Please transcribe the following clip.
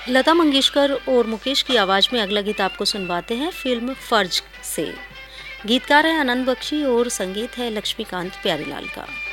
लता मंगेशकर और मुकेश की आवाज़ में अगला गीत आपको सुनवाते हैं फिल्म फर्ज से। गीतकार है आनंद बख्शी और संगीत है लक्ष्मीकांत प्यारीलाल का।